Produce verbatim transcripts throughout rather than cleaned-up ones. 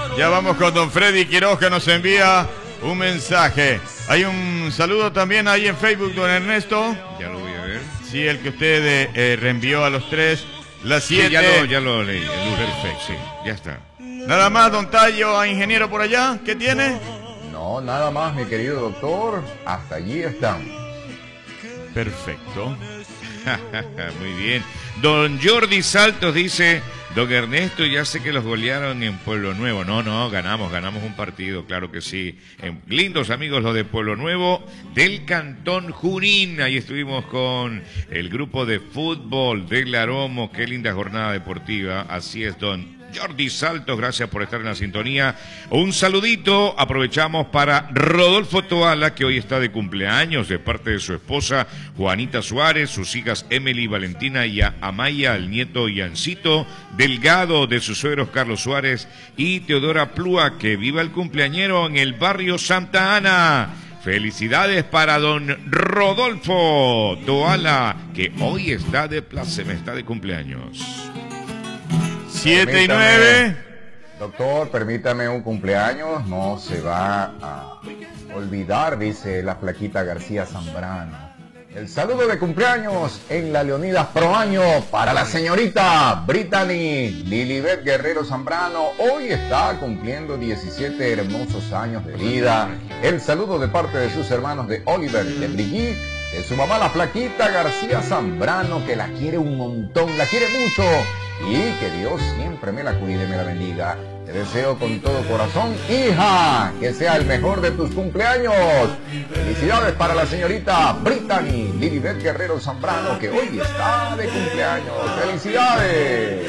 Ya vamos con don Freddy Quiroz, que nos envía un mensaje. Hay un saludo también ahí en Facebook, don Ernesto. Ya lo voy a ver. Sí, el que usted eh, reenvió a los tres. Las siete. Sí, ya, lo, ya lo leí. Perfecto. Sí, ya está. Nada más, don Tayo, a ingeniero por allá. ¿Qué tiene? No, nada más, mi querido doctor. Hasta allí están. Perfecto. Muy bien. Don Jordi Saltos dice: don Ernesto, ya sé que los golearon en Pueblo Nuevo. No, no, ganamos, ganamos un partido, claro que sí. Eh, lindos amigos los de Pueblo Nuevo, del Cantón Junín. Ahí estuvimos con el grupo de fútbol del Aromo. Qué linda jornada deportiva. Así es, don Jordi Saltos, gracias por estar en la sintonía. Un saludito, aprovechamos para Rodolfo Toala, que hoy está de cumpleaños, de parte de su esposa Juanita Suárez, sus hijas Emily, Valentina y Amaya, el nieto Yancito Delgado, de sus suegros Carlos Suárez y Teodora Plúa, que viva el cumpleañero en el barrio Santa Ana. Felicidades para don Rodolfo Toala, que hoy está de pláceme, está de cumpleaños. Siete y nueve. Doctor, permítame un cumpleaños, no se va a olvidar, dice la flaquita García Zambrano. El saludo de cumpleaños en la Leonidas Pro Año para la señorita Brittany Lilibet Guerrero Zambrano. Hoy está cumpliendo diecisiete hermosos años de vida. El saludo de parte de sus hermanos de Oliver, de Brigitte, de su mamá la flaquita García Zambrano, que la quiere un montón, la quiere mucho. Y que Dios siempre me la cuide, me la bendiga. Te deseo con todo corazón, hija, que sea el mejor de tus cumpleaños. Felicidades para la señorita Brittany Lilibet Guerrero Zambrano, que hoy está de cumpleaños. ¡Felicidades!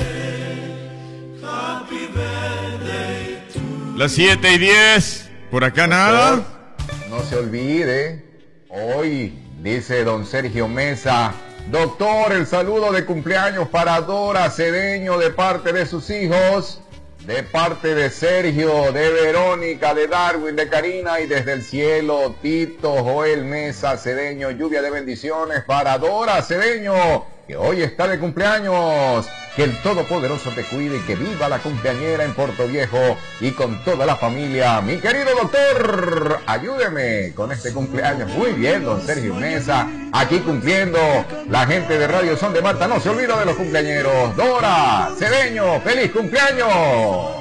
Las siete y diez. Por acá nada. No se olvide, hoy, dice don Sergio Mesa: doctor, el saludo de cumpleaños para Dora Cedeño de parte de sus hijos, de parte de Sergio, de Verónica, de Darwin, de Karina, y desde el cielo, Tito Joel Mesa Cedeño. Lluvia de bendiciones para Dora Cedeño, que hoy está de cumpleaños. Que el Todopoderoso te cuide y que viva la cumpleañera en Puerto Viejo y con toda la familia. Mi querido doctor, ayúdeme con este cumpleaños. Muy bien, don Sergio Mesa, aquí cumpliendo. La gente de Radio Son de Marta no se olvida de los cumpleañeros. Dora Cedeño, ¡feliz cumpleaños!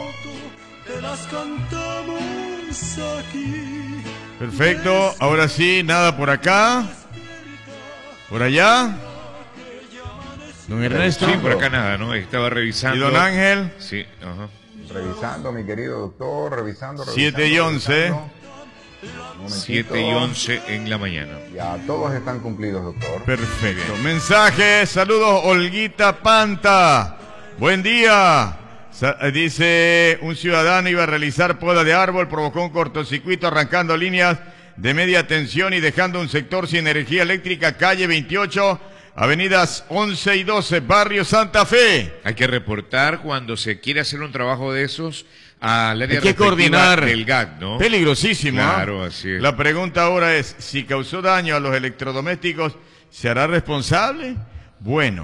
Perfecto, ahora sí, nada por acá. Por allá. Don Ernesto. Sí, por acá nada, ¿no? Estaba revisando. ¿Y don Ángel? Sí, ajá. Revisando, mi querido doctor, revisando, revisando. Siete y once. Siete y once en la mañana. Ya, todos están cumplidos, doctor. Perfecto. Mensaje, saludos, Olguita Panta. Buen día. Sa dice, un ciudadano iba a realizar poda de árbol, provocó un cortocircuito arrancando líneas de media tensión y dejando un sector sin energía eléctrica, calle veintiocho. Avenidas once y doce, barrio Santa Fe. Hay que reportar cuando se quiere hacer un trabajo de esos al área Hay que coordinar del G A C, ¿no? Peligrosísimo. Claro, así es. La pregunta ahora es, si causó daño a los electrodomésticos, ¿se hará responsable? Bueno,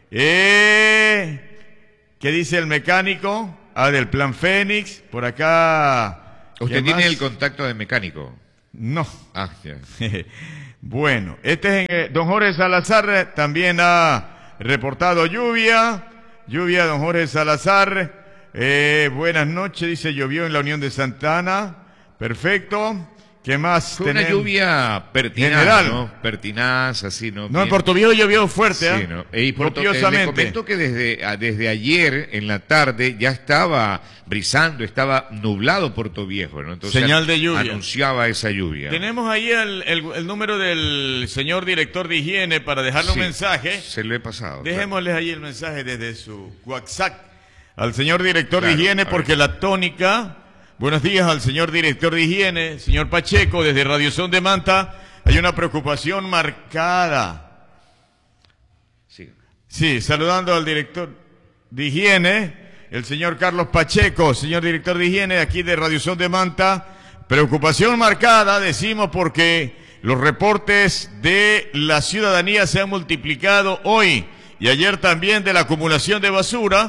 eh, ¿qué dice el mecánico? Ah, del Plan Fénix, por acá. ¿Usted tiene el contacto de mecánico? No. Ah, ya. Bueno, este es en, eh, don Jorge Salazar también ha reportado lluvia, lluvia, don Jorge Salazar, eh, buenas noches, dice, llovió en la Unión de Santa Ana, perfecto. ¿Qué más Fue tenemos? una lluvia pertinaz, general, ¿no? Pertinaz, así, ¿no? No, en Puerto Viejo llovió fuerte, ¿eh? Sí, ¿no? Y por copiosamente. Le comento que desde, desde ayer en la tarde ya estaba brisando, estaba nublado Puerto Viejo, ¿no? Entonces, señal de lluvia. Anunciaba esa lluvia. Tenemos ahí el, el, el número del señor director de higiene para dejarle Sí, un mensaje. Se lo he pasado. Dejémosles ahí el mensaje desde su WhatsApp al señor director Claro, de higiene, porque la tónica... Buenos días al señor director de higiene, señor Pacheco, desde Radio Son de Manta. Hay una preocupación marcada. Sí. Sí, saludando al director de higiene, el señor Carlos Pacheco, señor director de higiene, aquí de Radio Son de Manta. Preocupación marcada, decimos, porque los reportes de la ciudadanía se han multiplicado hoy y ayer también de la acumulación de basura.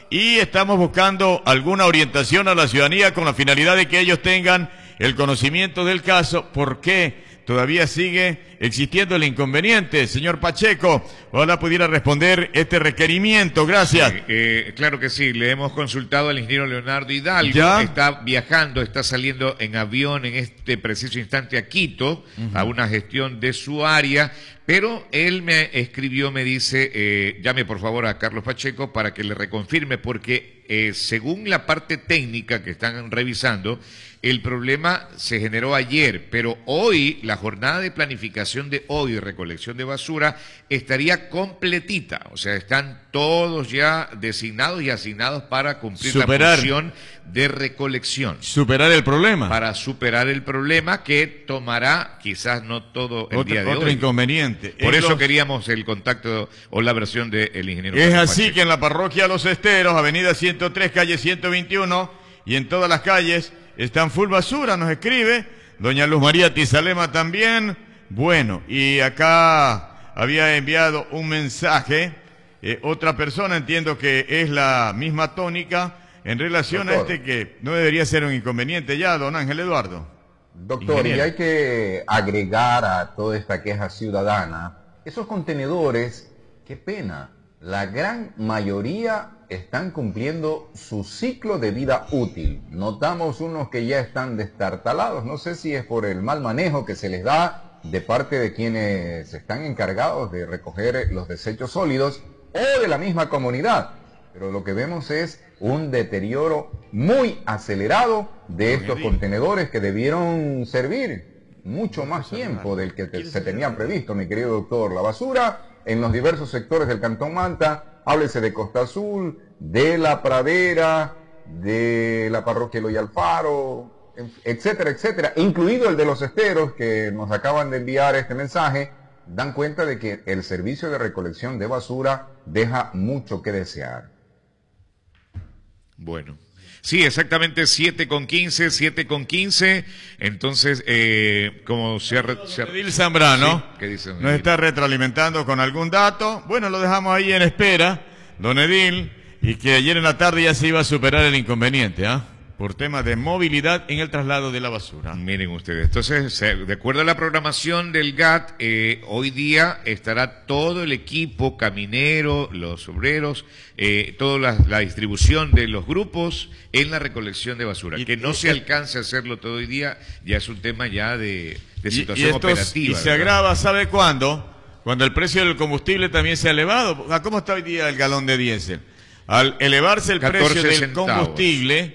y estamos buscando alguna orientación a la ciudadanía con la finalidad de que ellos tengan el conocimiento del caso. ¿Por qué todavía sigue existiendo el inconveniente? Señor Pacheco, ojalá pudiera responder este requerimiento. Gracias. Sí, eh, claro que sí, le hemos consultado al ingeniero Leonardo Hidalgo. ¿Ya? Está viajando, está saliendo en avión en este preciso instante a Quito, uh-huh, a una gestión de su área, pero él me escribió, me dice, eh, llame por favor a Carlos Pacheco para que le reconfirme, porque eh, según la parte técnica que están revisando, el problema se generó ayer, pero hoy, la jornada de planificación de hoy, de recolección de basura, estaría completita. O sea, están todos ya designados y asignados para cumplir superar, la función de recolección. Superar el problema. Para superar el problema que tomará quizás no todo el otro, día de otro hoy. inconveniente. Por es eso los... queríamos el contacto o la versión del ingeniero. Es Carlos así Pacheco. Que en la parroquia Los Esteros, avenida ciento tres, calle ciento veintiuno, y en todas las calles están full basura, nos escribe doña Luz María Tizalema también. Bueno, y acá había enviado un mensaje eh, otra persona, entiendo que es la misma tónica en relación Doctor. a este que no debería ser un inconveniente ya, don Ángel Eduardo. Doctor, Ingeniero. Y hay que agregar a toda esta queja ciudadana esos contenedores, qué pena, la gran mayoría están cumpliendo su ciclo de vida útil. Notamos unos que ya están destartalados, no sé si es por el mal manejo que se les da de parte de quienes están encargados de recoger los desechos sólidos o de la misma comunidad, pero lo que vemos es un deterioro muy acelerado de estos contenedores que debieron servir mucho más tiempo del que te, se tenía previsto, mi querido doctor. La basura en los diversos sectores del Cantón Manta, háblese de Costa Azul, de La Pradera, de la parroquia Eloy Alfaro, etcétera, etcétera, incluido el de Los Esteros, que nos acaban de enviar este mensaje, dan cuenta de que el servicio de recolección de basura deja mucho que desear. Bueno. Sí, exactamente, siete con quince, siete con quince. Entonces, eh, como se ha... Se ha... Edil Zambrano, ¿sí? ¿Qué dice, nos está retroalimentando con algún dato. Bueno, lo dejamos ahí en espera, don Edil, y que ayer en la tarde ya se iba a superar el inconveniente, ¿ah? ¿eh? Por temas de movilidad en el traslado de la basura. Miren ustedes, entonces, de acuerdo a la programación del G A T, eh, hoy día estará todo el equipo caminero, los obreros, eh, toda la, la distribución de los grupos en la recolección de basura. Y, que no y, se alcance a hacerlo todo hoy día, ya es un tema ya de, de situación y, y estos, operativa. Y se ¿verdad? agrava, ¿sabe cuándo? Cuando el precio del combustible también se ha elevado. ¿Cómo está hoy día el galón de diésel? Al elevarse el precio del centavos. combustible...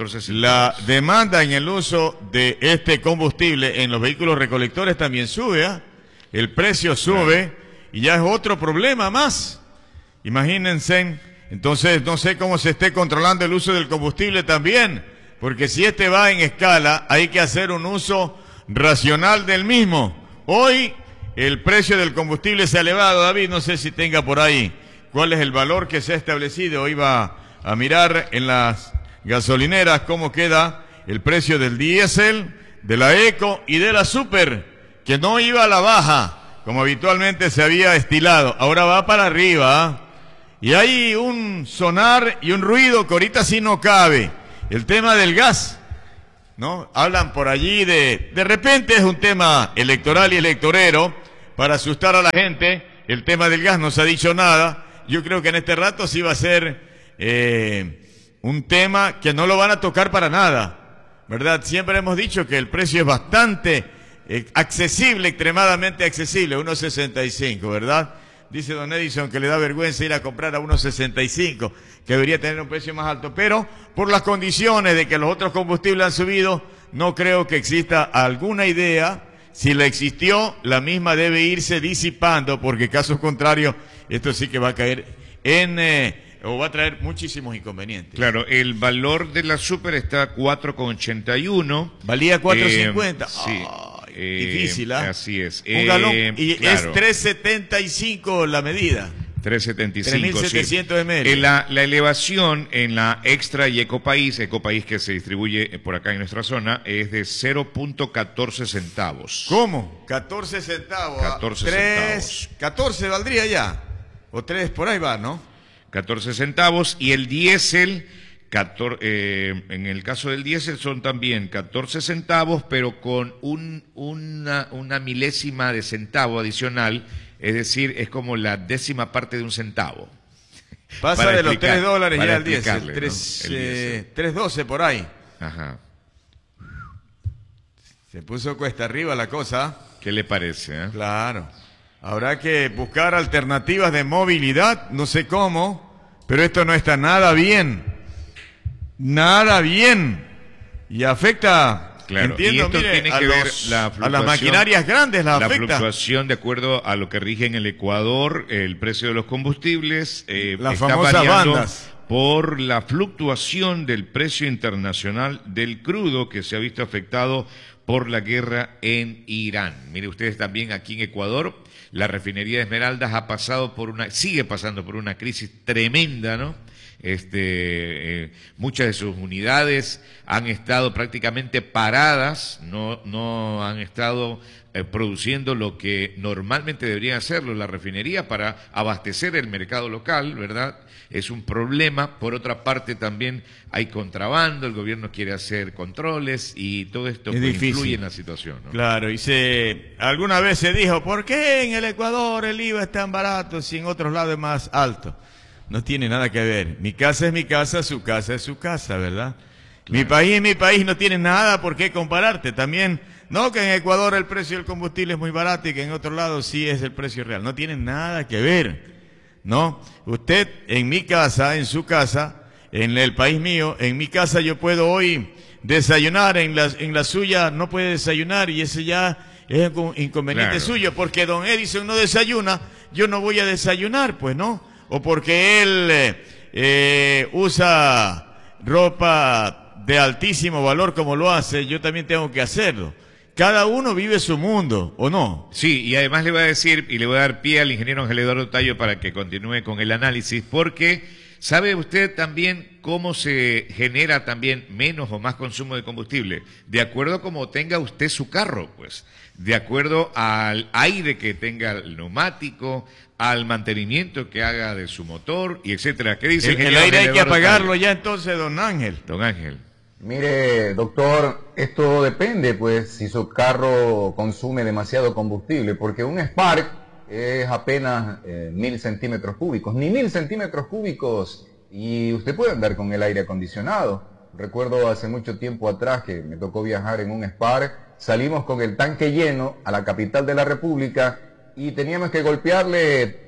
La demanda en el uso de este combustible en los vehículos recolectores también sube, ¿eh? El precio sube, claro, y ya es otro problema más. Imagínense, entonces no sé cómo se esté controlando el uso del combustible también, porque si este va en escala, hay que hacer un uso racional del mismo. Hoy el precio del combustible se ha elevado, David, no sé si tenga por ahí cuál es el valor que se ha establecido. Hoy va a mirar en las gasolineras cómo queda el precio del diésel, de la Eco y de la Super, que no iba a la baja como habitualmente se había estilado, ahora va para arriba, ¿eh? Y hay un sonar y un ruido que ahorita sí no cabe, el tema del gas, ¿no? Hablan por allí de, de repente es un tema electoral y electorero para asustar a la gente. El tema del gas no se ha dicho nada. Yo creo que en este rato sí va a ser eh, un tema que no lo van a tocar para nada, ¿verdad? Siempre hemos dicho que el precio es bastante eh, accesible, extremadamente accesible, uno sesenta y cinco, ¿verdad? Dice don Edison que le da vergüenza ir a comprar a uno sesenta y cinco, que debería tener un precio más alto, pero por las condiciones de que los otros combustibles han subido, no creo que exista alguna idea. Si la existió, la misma debe irse disipando, porque caso contrario, esto sí que va a caer en... Eh, o va a traer muchísimos inconvenientes. Claro, el valor de la Super está a cuatro con ochenta y uno. Valía cuatro cincuenta. Eh, sí. Ay, eh, difícil, ¿ah? ¿eh? Así es. Un eh, galón, y claro, es tres setenta y cinco la medida. tres setenta y cinco, tres mil setecientos sí. mililitros. La, la elevación en la Extra y Ecopaís, Ecopaís que se distribuye por acá en nuestra zona, es de cero punto catorce centavos. ¿Cómo? catorce centavos. catorce tres, centavos. catorce valdría ya. O tres, por ahí va, ¿no? catorce centavos, y el diésel, catorce, eh, en el caso del diésel son también catorce centavos, pero con un, una, una milésima de centavo adicional, es decir, es como la décima parte de un centavo. Pasa Para de los explicar- tres dólares para ya al diésel, explicarle, ¿no? tres, El diésel. eh, tres doce por ahí. Ajá. Se puso cuesta arriba la cosa. ¿Qué le parece? eh? Claro. Habrá que buscar alternativas de movilidad, no sé cómo, pero esto no está nada bien. Nada bien. Y afecta, Claro, entiendo, y esto mire, tiene a, que ver los- la a las fluctuación- maquinarias grandes las La afecta. fluctuación, de acuerdo a lo que rige en el Ecuador, el precio de los combustibles eh, Las está famosas variando bandas. por la fluctuación del precio internacional del crudo, que se ha visto afectado por la guerra en Irán. Mire ustedes, también aquí en Ecuador, la refinería de Esmeraldas ha pasado por una, sigue pasando por una crisis tremenda, ¿no? Este, eh, muchas de sus unidades han estado prácticamente paradas, no, no han estado eh, produciendo lo que normalmente deberían hacerlo la refinería para abastecer el mercado local, ¿verdad? Es un problema. Por otra parte, también hay contrabando, el gobierno quiere hacer controles y todo esto Es pues, difícil. influye en la situación, ¿no? Claro, y se, alguna vez se dijo, ¿por qué en el Ecuador el I V A es tan barato si en otros lados es más alto? No tiene nada que ver. Mi casa es mi casa, su casa es su casa, ¿verdad? Mi país es mi país, no tiene nada por qué compararte. También, no que en Ecuador el precio del combustible es muy barato y que en otros lados sí es el precio real. No tiene nada que ver, ¿no? Usted en mi casa, en su casa, en el país mío, en mi casa yo puedo hoy desayunar, en la, en la suya no puede desayunar y ese ya es un inconveniente Claro. suyo, porque don Edison no desayuna, yo no voy a desayunar, pues, ¿no? O porque él eh, eh, usa ropa de altísimo valor como lo hace, yo también tengo que hacerlo. Cada uno vive su mundo, ¿o no? Sí, y además le voy a decir, y le voy a dar pie al ingeniero Ángel Eduardo Tallo para que continúe con el análisis, porque ¿sabe usted también cómo se genera también menos o más consumo de combustible? De acuerdo a cómo tenga usted su carro, pues. De acuerdo al aire que tenga el neumático, al mantenimiento que haga de su motor, y etcétera. ¿Qué dice El, el ingeniero aire hay Ángel que Eduardo apagarlo Tallo? ya entonces, don Ángel. Don Ángel. Mire, doctor, esto depende, pues, si su carro consume demasiado combustible, porque un Spark es apenas eh, mil centímetros cúbicos, ni mil centímetros cúbicos, y usted puede andar con el aire acondicionado. Recuerdo hace mucho tiempo atrás que me tocó viajar en un Spark, salimos con el tanque lleno a la capital de la República y teníamos que golpearle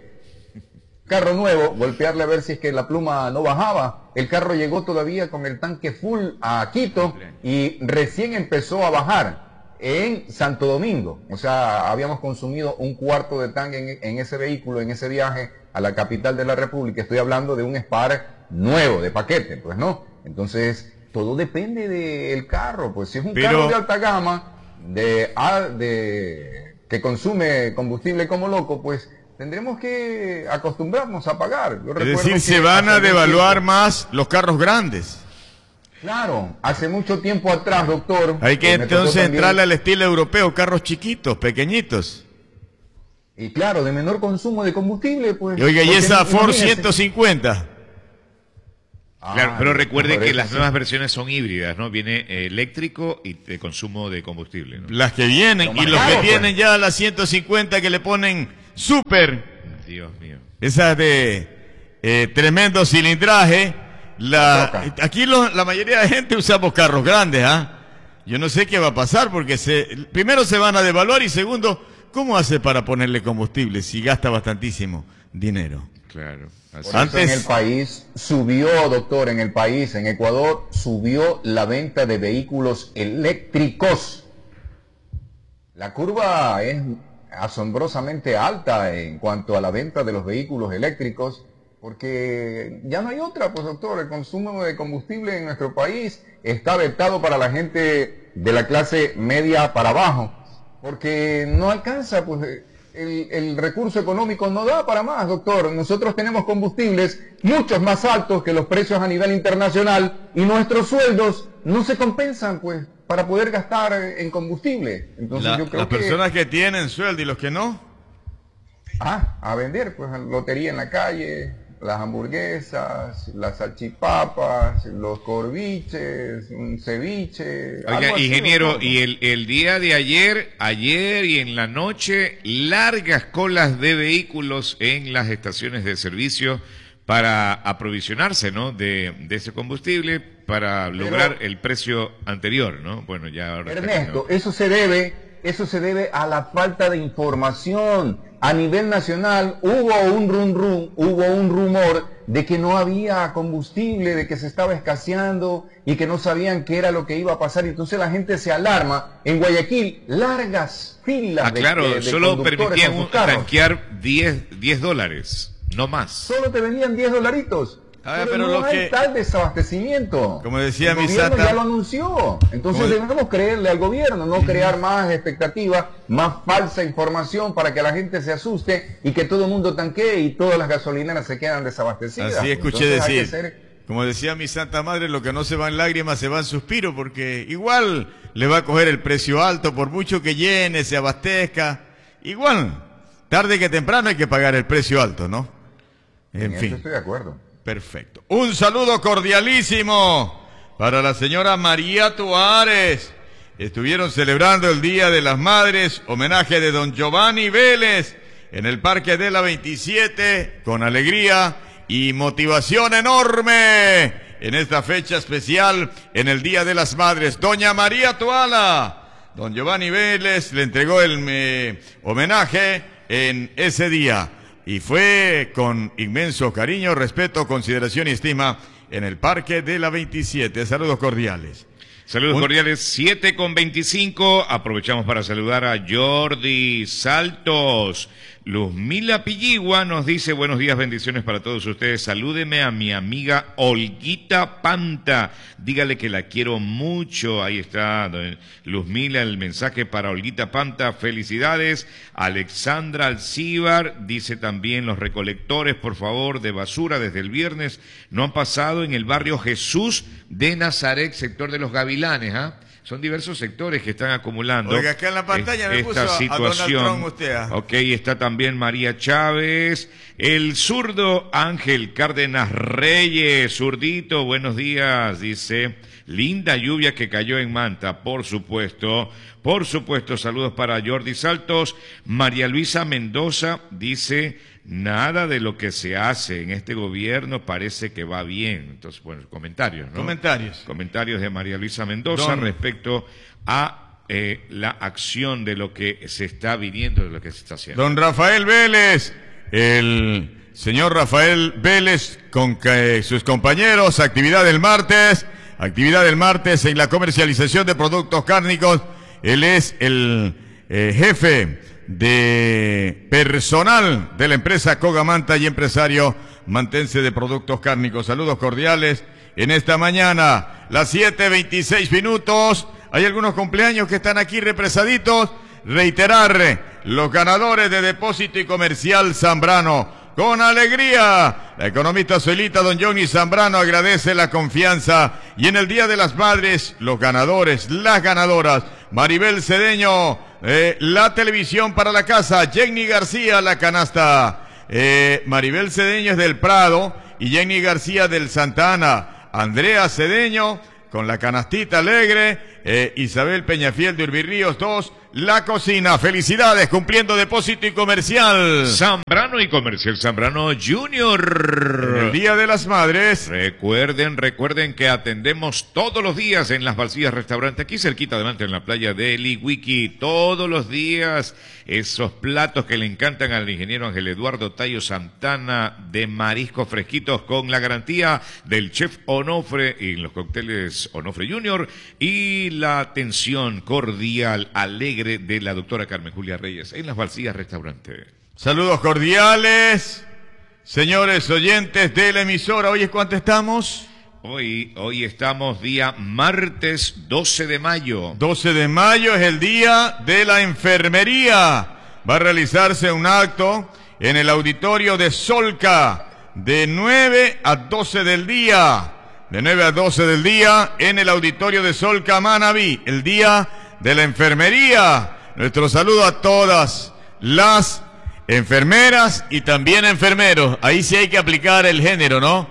carro nuevo, golpearle a ver si es que la pluma no bajaba. El carro llegó todavía con el tanque full a Quito y recién empezó a bajar en Santo Domingo. O sea, habíamos consumido un cuarto de tanque en, en ese vehículo, en ese viaje a la capital de la República. Estoy hablando de un Spark nuevo, de paquete, pues no. Entonces, todo depende del carro. Pues si es un Pero- carro de alta gama, de, a- de que consume combustible como loco, pues tendremos que acostumbrarnos a pagar. Yo Es recuerdo decir, que se van a hace algún devaluar tiempo- más los carros grandes. Claro, hace mucho tiempo atrás, doctor. Hay que eh, me tocó entonces también- entrarle al estilo europeo, carros chiquitos, pequeñitos. Y claro, de menor consumo de combustible, pues. Y oiga, y porque esa Ford imagínese. ciento cincuenta. Claro, Ah, pero no, recuerde por que eso las sí. nuevas versiones son híbridas, ¿no? Viene eh, eléctrico y de consumo de combustible, ¿no? Las que vienen Lo y más los que caro, pues. tienen ya las ciento cincuenta que le ponen super, Dios mío. esas de eh, tremendo cilindraje. La, Toca. aquí lo- la mayoría de gente usamos carros grandes, ¿ah? Yo no sé qué va a pasar porque se, primero se van a devaluar y segundo, ¿cómo hace para ponerle combustible si gasta bastantísimo dinero? Claro. Así Por eso Antes- en el país subió, doctor, en el país, en Ecuador, subió la venta de vehículos eléctricos. La curva es asombrosamente alta en cuanto a la venta de los vehículos eléctricos, porque ya no hay otra, pues doctor, el consumo de combustible en nuestro país está vetado para la gente de la clase media para abajo, porque no alcanza, pues el, el recurso económico no da para más, doctor. Nosotros tenemos combustibles muchos más altos que los precios a nivel internacional y nuestros sueldos no se compensan, pues, para poder gastar en combustible. Entonces La- yo creo las que... personas que tienen sueldo y los que no. Ah, a vender, pues, lotería en la calle, las hamburguesas, las salchipapas, los corviches, un ceviche. Oiga, ingeniero, y el, el día de ayer, ayer y en la noche, largas colas de vehículos en las estaciones de servicio para aprovisionarse, ¿no?, de, de ese combustible para lograr Pero, el precio anterior, ¿no? Bueno, ya ahora Ernesto, eso se debe, eso se debe a la falta de información. A nivel nacional hubo un rum rum, hubo un rumor de que no había combustible, de que se estaba escaseando y que no sabían qué era lo que iba a pasar. Entonces la gente se alarma. En Guayaquil, largas filas ah, de, claro, de, de solo permitían un, tanquear diez dólares, no más. Solo te vendían diez dolaritos. A ver, pero, pero no lo hay que... tal desabastecimiento. Como decía el mi gobierno Santa... ya lo anunció. Entonces Como... debemos creerle al gobierno, no crear más expectativas, más falsa información para que la gente se asuste y que todo el mundo tanquee y todas las gasolineras se quedan desabastecidas. Así escuché Entonces, decir. ser... Como decía mi Santa Madre, lo que no se va en lágrimas se va en suspiro, porque igual le va a coger el precio alto, por mucho que llene, se abastezca. Igual, tarde que temprano hay que pagar el precio alto, ¿no? En, en fin. Estoy de acuerdo. Perfecto. Un saludo cordialísimo para la señora María Tuárez. Estuvieron celebrando el Día de las Madres, homenaje de don Giovanni Vélez, en el Parque de la veintisiete, con alegría y motivación enorme en esta fecha especial, en el Día de las Madres. Doña María Tuala, don Giovanni Vélez le entregó el eh, homenaje en ese día. Y fue con inmenso cariño, respeto, consideración y estima en el Parque de la veintisiete. Saludos cordiales. Saludos Un... cordiales, siete con veinticinco. Aprovechamos para saludar a Jordi Saltos. Luzmila Pilligua nos dice: buenos días, bendiciones para todos ustedes. Salúdeme a mi amiga Olguita Panta. Dígale que la quiero mucho. Ahí está Luzmila, el mensaje para Olguita Panta. Felicidades. Alexandra Alcíbar dice también: los recolectores, por favor, de basura desde el viernes no han pasado en el barrio Jesús de Nazaret, sector de los Gavilanes, ¿ah? ¿eh? Son diversos sectores que están acumulando. Oiga, acá en la pantalla es, me esta puso situación. A Donald Trump usted. ¿Ah? Ok, está también María Chávez, el zurdo Ángel Cárdenas Reyes, zurdito, buenos días, dice, linda lluvia que cayó en Manta, por supuesto, por supuesto, saludos para Jordi Saltos. María Luisa Mendoza dice: nada de lo que se hace en este gobierno parece que va bien. Entonces, bueno, comentarios, ¿no? Comentarios. Comentarios de María Luisa Mendoza Don... respecto a eh, la acción de lo que se está viniendo, de lo que se está haciendo. Don Rafael Vélez, el señor Rafael Vélez con eh, sus compañeros, actividad del martes, actividad del martes en la comercialización de productos cárnicos. Él es el eh, jefe de personal de la empresa Cogamanta y empresario mantense de productos cárnicos. Saludos cordiales en esta mañana, las siete veintiséis minutos. Hay algunos cumpleaños que están aquí represaditos. Reiterar los ganadores de Depósito y Comercial Zambrano. Con alegría, la economista Zoilita don Johnny Zambrano agradece la confianza. Y en el Día de las Madres, los ganadores, las ganadoras: Maribel Cedeño, eh, la televisión para la casa; Jenny García, la canasta. Eh, Maribel Cedeño es del Prado y Jenny García del Santa Ana. Andrea Cedeño con la canastita alegre. Eh, Isabel Peñafiel de Urbirríos dos, la cocina. Felicidades, cumpliendo Depósito y Comercial Zambrano y Comercial Zambrano Junior. En el Día de las Madres. Recuerden, recuerden que atendemos todos los días en Las Valsillas Restaurante, aquí cerquita adelante en la playa de Elihuiki. Todos los días esos platos que le encantan al ingeniero Ángel Eduardo Tayo Santana, de mariscos fresquitos, con la garantía del chef Onofre y los cócteles Onofre Junior, y la atención cordial, alegre de la doctora Carmen Julia Reyes en Las Valsillas Restaurante. Saludos cordiales, señores oyentes de la emisora. ¿Hoy es cuánto estamos? Hoy, hoy estamos día martes doce de mayo. doce de mayo es el día de la enfermería. Va a realizarse un acto en el auditorio de Solca de nueve a doce del día. De nueve a doce del día en el auditorio de Solca Manabí, el día de la enfermería. Nuestro saludo a todas las enfermeras y también enfermeros. Ahí sí hay que aplicar el género, ¿no?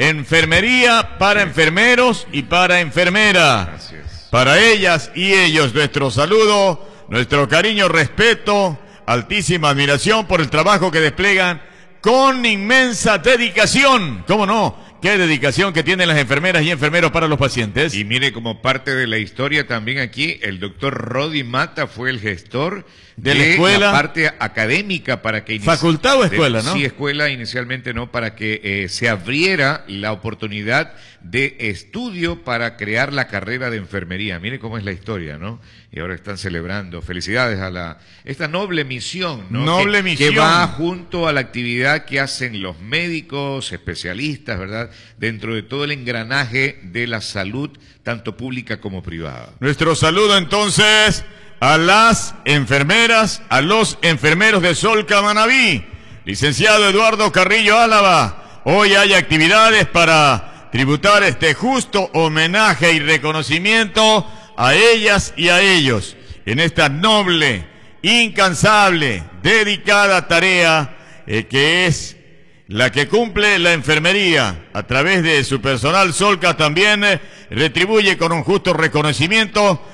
Enfermería para enfermeros y para enfermeras. Gracias. Para ellas y ellos, nuestro saludo, nuestro cariño, respeto, altísima admiración por el trabajo que despliegan con inmensa dedicación. ¿Cómo no? Qué dedicación que tienen las enfermeras y enfermeros para los pacientes. Y mire, como parte de la historia también aquí, el doctor Rodi Mata fue el gestor de, de la escuela, la parte académica para que... ¿Facultad o escuela, de, no? Sí, escuela inicialmente, ¿no? Para que eh, se abriera la oportunidad de estudio para crear la carrera de enfermería. Mire cómo es la historia, ¿no? Y ahora están celebrando. Felicidades a la esta noble misión, ¿no? Noble que, misión. Que va junto a la actividad que hacen los médicos, especialistas, ¿verdad? Dentro de todo el engranaje de la salud, tanto pública como privada. Nuestro saludo entonces a las enfermeras, a los enfermeros de Solca Manabí. Licenciado Eduardo Carrillo Álava, hoy hay actividades para tributar este justo homenaje y reconocimiento a ellas y a ellos en esta noble, incansable, dedicada tarea eh, que es la que cumple la enfermería a través de su personal. Solca también eh, retribuye con un justo reconocimiento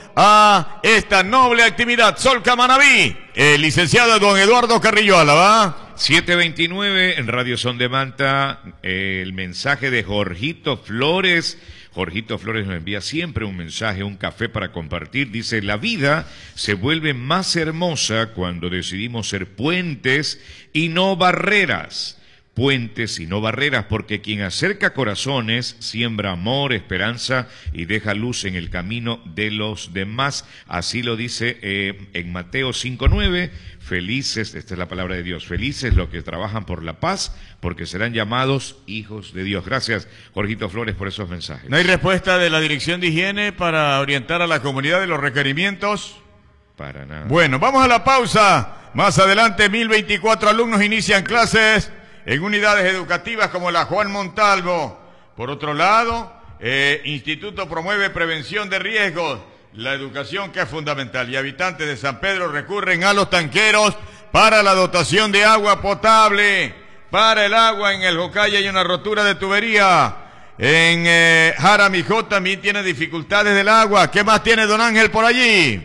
a esta noble actividad. Solca Manabí, el licenciado don Eduardo Carrillo Álava. siete veintinueve en Radio Son de Manta, eh, el mensaje de Jorgito Flores. Jorgito Flores nos envía siempre un mensaje, un café para compartir. Dice, la vida se vuelve más hermosa cuando decidimos ser puentes y no barreras. Puentes y no barreras, porque quien acerca corazones siembra amor, esperanza y deja luz en el camino de los demás. Así lo dice eh, en Mateo cinco nueve. Felices, esta es la palabra de Dios, felices los que trabajan por la paz, porque serán llamados hijos de Dios. Gracias, Jorgito Flores, por esos mensajes. ¿No hay respuesta de la Dirección de Higiene para orientar a la comunidad de los requerimientos? Para nada. Bueno, vamos a la pausa. Más adelante, mil veinticuatro alumnos inician clases en unidades educativas como la Juan Montalvo. Por otro lado, eh, Instituto promueve prevención de riesgos, la educación que es fundamental, y habitantes de San Pedro recurren a los tanqueros para la dotación de agua potable. Para el agua en el Jocaya hay una rotura de tubería. En eh, Jaramijó también tiene dificultades del agua. ¿Qué más tiene don Ángel por allí?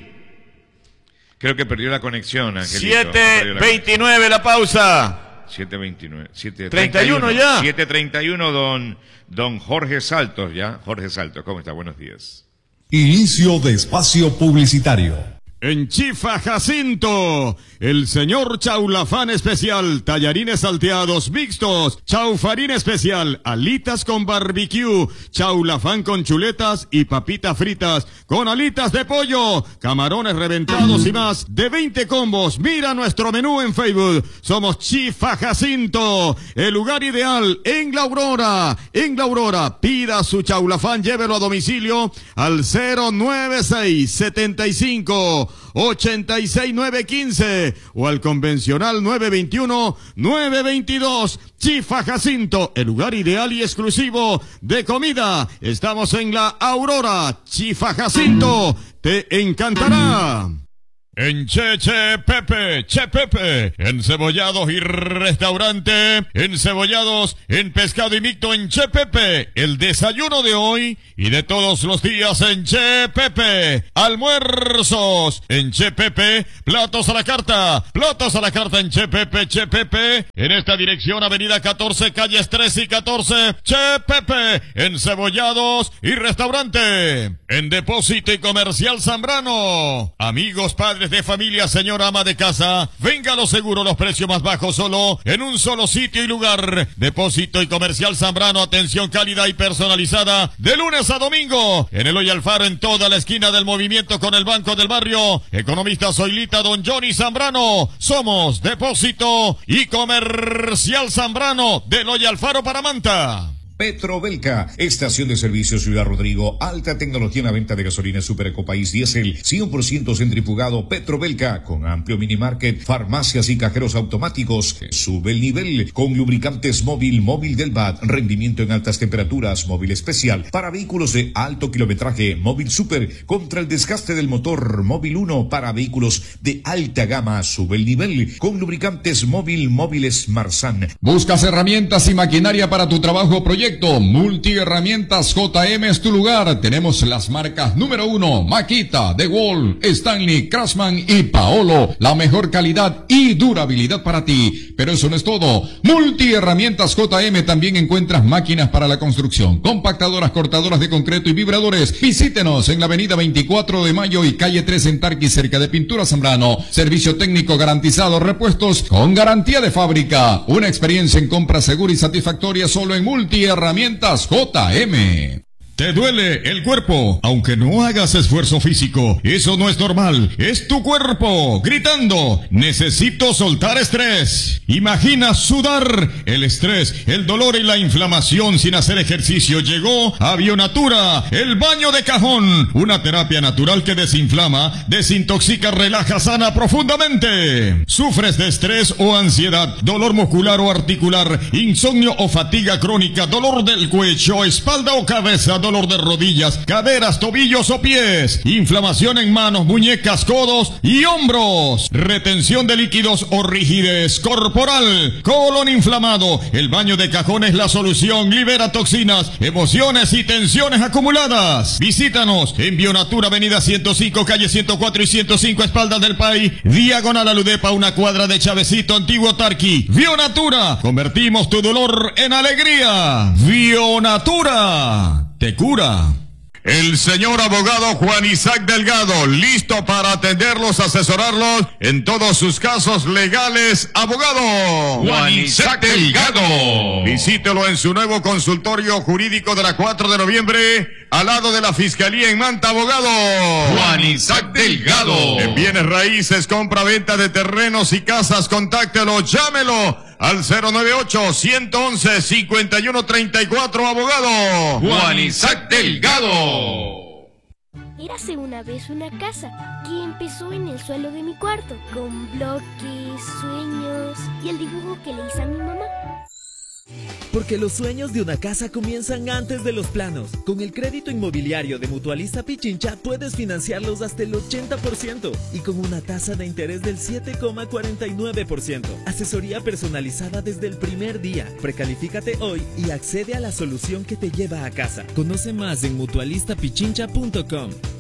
Creo que perdió la conexión, Angelito. siete veintinueve la pausa. siete veintinueve, siete treinta y uno ya. siete treinta y uno, don, don Jorge Saltos, ya. Jorge Saltos, ¿cómo está? Buenos días. Inicio de espacio publicitario. En Chifa Jacinto, el señor Chaulafán especial, tallarines salteados mixtos, chaufarín especial, alitas con barbecue, chaulafán con chuletas y papitas fritas, con alitas de pollo, camarones reventados y más, de veinte combos. Mira nuestro menú en Facebook. Somos Chifa Jacinto, el lugar ideal en La Aurora. En La Aurora, pida su chaulafán, llévelo a domicilio al cero nueve seis setenta y cinco ochenta y seis nueve quince o al convencional nueve veintiuno nueve veintidós. Chifa Jacinto, el lugar ideal y exclusivo de comida. Estamos en La Aurora. Chifa Jacinto, te encantará. En Che Che Pepe, Che Pepe, encebollados y restaurante, encebollados, en pescado y mixto en Che Pepe, el desayuno de hoy y de todos los días en Che Pepe, almuerzos en Che Pepe, platos a la carta, platos a la carta en Che Pepe, Che Pepe, en esta dirección avenida catorce, calles trece y catorce, Che Pepe, encebollados y restaurante, en Depósito y Comercial Zambrano, amigos, padres de familia, señora ama de casa, venga a lo seguro, los precios más bajos solo en un solo sitio y lugar. Depósito y Comercial Zambrano, atención cálida y personalizada de lunes a domingo en Eloy Alfaro, en toda la esquina del movimiento con el Banco del Barrio. Economista Zoilita, don Johnny Zambrano. Somos Depósito y Comercial Zambrano de Eloy Alfaro para Manta. Petrobelca, estación de servicio Ciudad Rodrigo, alta tecnología en la venta de gasolina Super Ecopaís Diesel, cien por ciento centrifugado. Petrobelca, con amplio minimarket, farmacias y cajeros automáticos. Sube el nivel con lubricantes móvil, móvil del B A D, rendimiento en altas temperaturas, móvil especial para vehículos de alto kilometraje, móvil super contra el desgaste del motor, móvil uno para vehículos de alta gama. Sube el nivel con lubricantes móvil, móviles Marsan. ¿Buscas herramientas y maquinaria para tu trabajo o proyecto? Multiherramientas J M es tu lugar. Tenemos las marcas número uno, Makita, DeWalt, Stanley, Craftsman y Paolo. La mejor calidad y durabilidad para ti. Pero eso no es todo. Multiherramientas J M también encuentras máquinas para la construcción, compactadoras, cortadoras de concreto y vibradores. Visítenos en la avenida veinticuatro de mayo y calle tres en Tarqui, cerca de Pintura Zambrano. Servicio técnico garantizado, repuestos con garantía de fábrica. Una experiencia en compra segura y satisfactoria solo en Multiherramientas J M. ¿Te duele el cuerpo? Aunque no hagas esfuerzo físico, eso no es normal. Es tu cuerpo gritando: necesito soltar estrés. Imagina sudar. El estrés, el dolor y la inflamación sin hacer ejercicio. Llegó a Bionatura, el baño de cajón. Una terapia natural que desinflama, desintoxica, relaja, sana profundamente. ¿Sufres de estrés o ansiedad, dolor muscular o articular, insomnio o fatiga crónica, dolor del cuello, espalda o cabeza, dolor de rodillas, caderas, tobillos o pies, inflamación en manos, muñecas, codos y hombros, retención de líquidos o rigidez corporal, colon inflamado? El baño de cajón es la solución. Libera toxinas, emociones y tensiones acumuladas. Visítanos en Bionatura, avenida ciento cinco, calle ciento cuatro y ciento cinco, espaldas del país, diagonal a Ludepa, una cuadra de Chavecito, Antiguo Tarqui. Bionatura, convertimos tu dolor en alegría. Bionatura te cura. El señor abogado Juan Isaac Delgado, listo para atenderlos, asesorarlos en todos sus casos legales. Abogado Juan Isaac Delgado. Visítelo en su nuevo consultorio jurídico de la cuatro de noviembre, al lado de la Fiscalía en Manta. Abogado Juan Isaac Delgado. En bienes raíces, compra, venta de terrenos y casas, contáctelo, llámelo al cero nueve ocho, uno once, cincuenta y uno treinta y cuatro. Abogado Juan Isaac Delgado. Érase una vez una casa que empezó en el suelo de mi cuarto, con bloques, sueños y el dibujo que le hice a mi mamá. Porque los sueños de una casa comienzan antes de los planos. Con el crédito inmobiliario de Mutualista Pichincha puedes financiarlos hasta el ochenta por ciento y con una tasa de interés del siete coma cuarenta y nueve por ciento. Asesoría personalizada desde el primer día. Precalifícate hoy y accede a la solución que te lleva a casa. Conoce más en mutualista pichincha punto com.